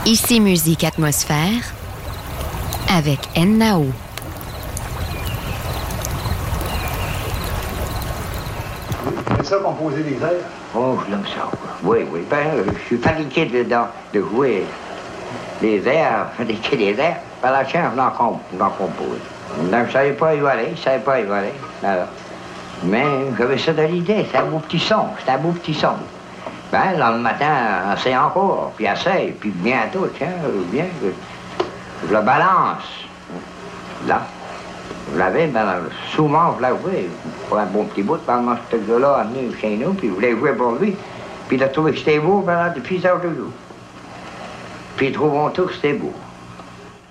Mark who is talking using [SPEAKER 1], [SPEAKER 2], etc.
[SPEAKER 1] Ici Musique Atmosphère avec N-Nao.
[SPEAKER 2] C'est ça, composer des airs?
[SPEAKER 3] Oh, je l'aime ça. Oui. Ben, je suis fatigué de jouer des airs, fabriquer des airs. Par la chance, j'en compose. Donc, je ne savais pas y aller, Alors. Mais j'avais ça de l'idée, c'est un beau petit son. Ben, là, le matin, essaye encore, puis essaye, puis bientôt, tiens, je le balance. Là. Je l'avais, ben, souvent, je l'avais pour un bon petit bout, pendant ce gars-là est venu chez nous, puis je voulais jouer pour lui. Puis il a trouvé que c'était beau, ben, depuis ça, je joue. Puis ils trouvent tous que c'était beau.